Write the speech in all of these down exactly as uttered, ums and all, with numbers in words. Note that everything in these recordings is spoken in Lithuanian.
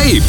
kaip.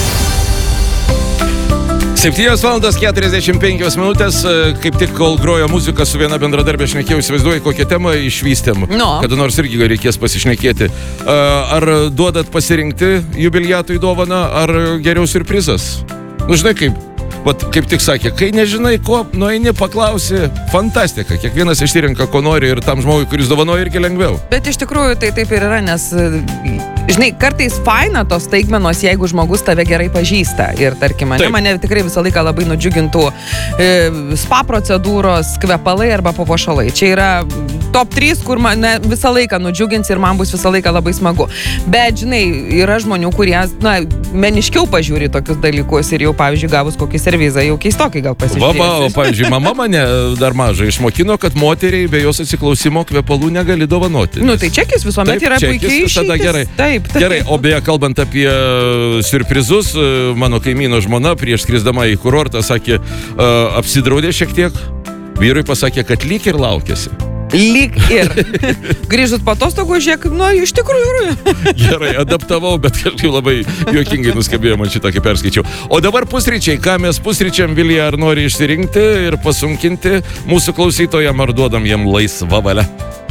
septynios valandos keturiasdešimt penkios minutės, kaip tik kol grojo muzika su viena bendradarbė šnekėjau, įsivaizduoju, kokią temą išvystėm, no. kada nors irgi reikės pasišnekėti. Ar duodat pasirinkti jubiliatui dovaną, ar geriau siurprizas? Nu, žinai kaip, vat, kaip tik sakė, kai nežinai ko, nueini paklausi, fantastika, kiekvienas išsirenka, ko nori ir tam žmogui, kuris dovanoja, irgi lengviau. Bet iš tikrųjų tai taip ir yra, nes, žinai, kartais faina tos staigmenos, jeigu žmogus tave gerai pažįsta. Ir tarkim, mane, mane tikrai visą laiką labai nudžiugintų e, spa procedūros, kvepalai arba papuošalai. Čia yra top trys, kur mane visą laiką nudžiugins ir man bus visą laiką labai smagu. Bet, žinai, yra žmonių, kurie, na, meniškiau pažiūri tokius dalykus ir jau, pavyzdžiui, gavus kokį servizą, jau keistokai gal pasižiūrės. Va, va, o, pavyzdžiui, mama mane dar mažai išmokino, kad moteriai be jos atsiklausimo kvepalų negali dovanoti. Nu, tai čekis visuomet taip, yra čekis, puikiai išeitis. Gerai. Taip, taip. Gerai, o beje, kalbant apie siurprizus, mano kaimyno žmona prieš skrisdama į kurortą sakė, uh, apsidraudė šiek tiek, vyrui pasakė, kad lyg ir laukėsi. Lyg ir. Grįžus po atostogų, žiūrėk, nu, iš tikrųjų. Gerai, adaptavau, bet kažkaip labai juokingai nuskambėjo man šitą, kai perskaičiau. O dabar pusryčiai, ką mes pusryčiam, Vilija, ar nori išsirinkti ir pasunkinti mūsų klausytojam, ar duodam jiem laisvą valią?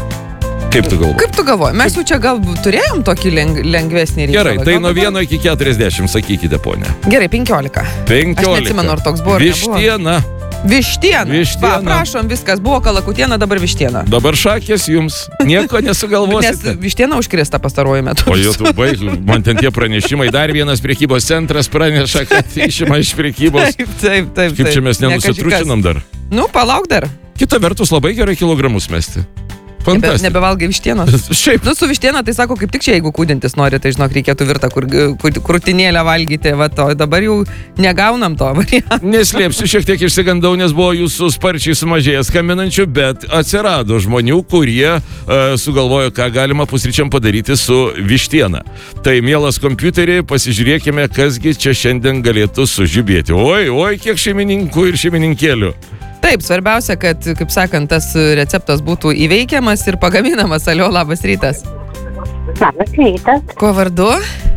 Kaip tu galvoji? Kaip tu galvoji? Mes jau čia gal turėjom tokį leng lengvesnį reikalą. Gerai, tai nuo vieno iki keturiasdešimt, sakykite, ponė. Gerai, penkiolika. penkiolika. Aš neatsimenu, ar toks buvo. Vištiena. Vištiena. Vištiena. Va, prašom, viskas. Buvo kalakutiena, dabar vištiena. Dabar šakės jums. Nieko nesugalvosite. Nes vištiena užkrėsta pastaruoju metu. O jau tu baig, man ten tie pranešimai. Dar vienas prekybos centras praneša, kad išima iš prekybos. Taip, taip, taip. Kaip čia mes nenusitručinam dar? Nu, palauk dar. Kita vertus, labai gerai kilogramus mesti. Fantastika. Nebe, nebevalgai vištienos. Šiaip. Nu, su vištiena, tai sako, kaip tik čia, jeigu kūdintis nori, tai žinok, reikėtų virtą kur, kur, krūtinėlę valgyti, va to, dabar jau negaunam to variantą. Neslėpsiu, šiek tiek išsigandau, nes buvo jūsų sparčiai sumažėjęs skambinančių, bet atsirado žmonių, kurie uh, sugalvojo, ką galima pusryčiam padaryti su vištiena. Tai, mielas kompiuterį, pasižiūrėkime, kasgi čia šiandien galėtų sužibėti. Oi, oi, kiek šeimininkų ir šeimininkėlių. Taip, svarbiausia, kad, kaip sakant, tas receptas būtų įveikiamas ir pagaminamas. Alio, labas rytas. Labas rytas. Kuo vardu?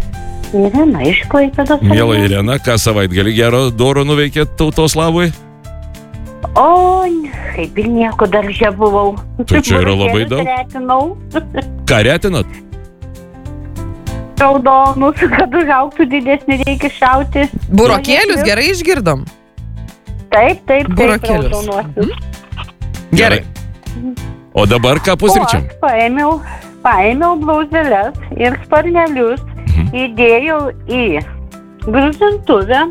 Irena iš Klaipėdos. Miela Irena, ką savaitgalį gero doro nuveikėt tautos labui? O, kaip ir nieko darže buvau. Tai čia yra labai daug. Retinau. Ką retinat? Raudonus, kad užaugtų didesnį reikia šauti. Burokėlius, gerai išgirdom. Taip, taip, taip, burokėlius. raudonuosius. Gerai. O dabar ką pusryčiam? O aš paėmiau, paėmiau blauzeles ir sparnelius, mhm. įdėjau į gruzintuvę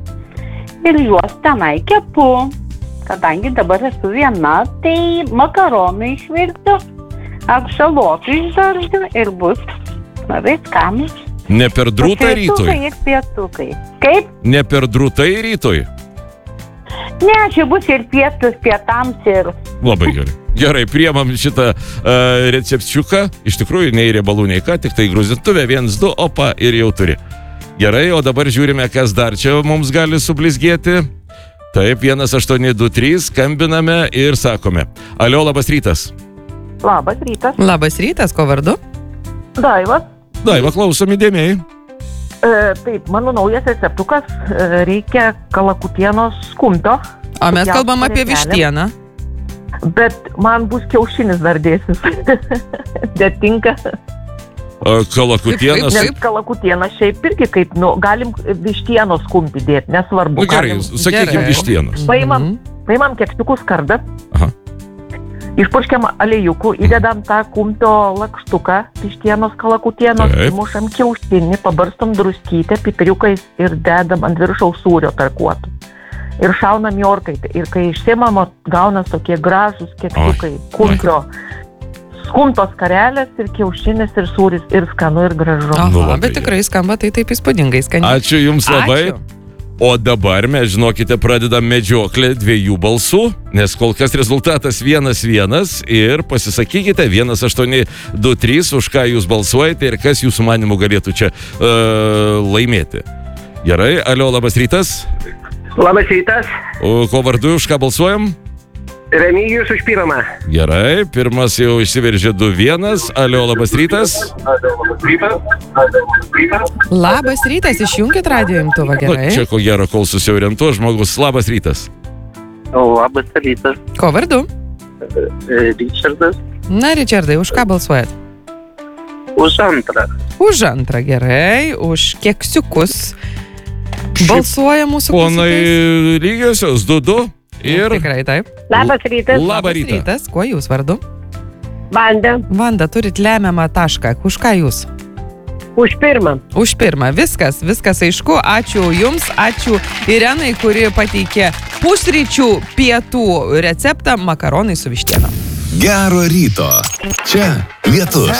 ir juos tenai kepu. Kadangi dabar esu viena, tai makaronai išvirsiu, akšalotų išdaržiu ir bus labai skanus. Ne per drūtą rytoj? Pietukai ir pietukai. Kaip? Ne per drūtai rytoj? Ne, čia bus ir pietus, pietams ir... Labai gerai. Gerai, priemam šitą uh, recepčiuką. Iš tikrųjų, nei riebalų, nei ką, tik tai gruzintuvė, viens, du, opa, ir jau turi. Gerai, o dabar žiūrime, kas dar čia mums gali sublizgėti. Taip, vienas aštuoni du trys, skambiname ir sakome. Alio, labas rytas. Labas rytas. Labas rytas, ko vardu? Daiva. Daiva, klausom įdėmiai. E, taip, mano naujas receptukas, e, reikia kalakutienos kumpio. O mes kalbam apie vištieną. Bet man bus kiaušinis dar dėsis. Netinka. Kalakutienas. Nes kalakutienas šiaip irgi kaip, nu, galim vištienos kumpį dėti, nesvarbu. Nu gerai, sakykime vištienos. Paimam, paimam keksiukų skardą. Aha. Išpurškiam aliejukų, įdedam tą kumpio lakštuką, vištienos kalakutienos, įmušam kiaušinį, pabarstom druskytę, pipiriukais ir dedam ant viršaus sūrio tarkuotų. Ir šaunam į orkaitę. Ir kai išsimamo, gaunas tokie gražus keksiukai, kumpio, skumtos karelės ir kiaušinis ir sūris ir skanu ir gražu. Aha, bet tikrai skamba tai taip įspūdingai skaniai. Ačiū jums labai. Ačiū. O dabar mes, žinokite, pradedam medžioklę dviejų balsų, nes kol kas rezultatas vienas vienas ir pasisakykite vienas aštuoni du trys, už ką jūs balsuojate ir kas jūsų manimų galėtų čia uh, laimėti. Gerai, alio, labas rytas. Labas rytas. O ko vardu, už ką balsuojam? Remigijus už pirmą. Gerai, pirmas jau išsiveržė du vienas. Alio, labas rytas. Labas rytas, išjunkit radijo imtuvą, Nu, gerai. čia ko gero, kol susiorientuos žmogus. Labas rytas. Labas rytas. Ko vardu? Richardas. Na, Richardai, už ką balsuojat? Už antrą. Už antrą, gerai. Už keksiukus balsuoja mūsų Ponai klausytojai. lygiosios, du du. Ir Tikrai taip. Labas rytas. labą rytą. Rytas, kuo jūs vardu? Vanda. Vanda, turit lemiamą tašką. Už ką jūs? Už pirmą. Už pirmą. Viskas, viskas aišku. Ačiū Jums, ačiū Irenai, kuri pateikė pusryčių pietų receptą makaronai su vištiena. Gero ryto. Čia Lietus.